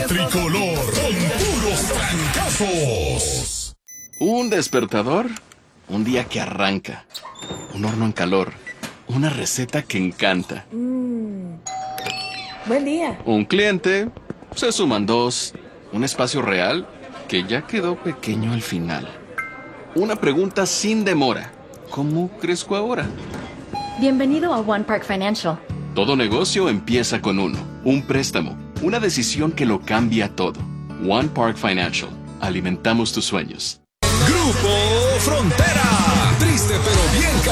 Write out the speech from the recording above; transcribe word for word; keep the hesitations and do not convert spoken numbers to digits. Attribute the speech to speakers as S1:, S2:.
S1: tricolor con puros trancazos.
S2: Un despertador, un día que arranca, un horno en calor, una receta que encanta.
S3: Mm. Buen día.
S2: Un cliente, se suman dos, un espacio real que ya quedó pequeño al final. Una pregunta sin demora. ¿Cómo crezco ahora?
S4: Bienvenido a One Park Financial.
S2: Todo negocio empieza con uno. Un préstamo. Una decisión que lo cambia todo. One Park Financial. Alimentamos tus sueños.
S1: Grupo Frontera. Triste pero bien